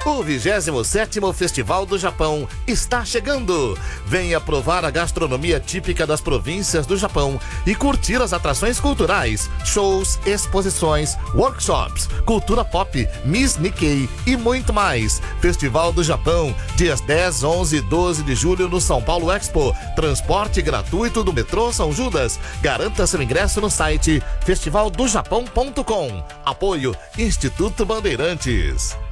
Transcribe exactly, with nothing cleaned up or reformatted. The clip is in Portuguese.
O vigésimo sétimo Festival do Japão está chegando. Venha provar a gastronomia típica das províncias do Japão e curtir as atrações culturais, shows, exposições, workshops, cultura pop, Miss Nikkei e muito mais. Festival do Japão, dias dez, onze e doze de julho no São Paulo Expo. Transporte gratuito do metrô São Judas. Garanta seu ingresso no site festival do japão ponto com. Apoio Instituto Bandeirantes.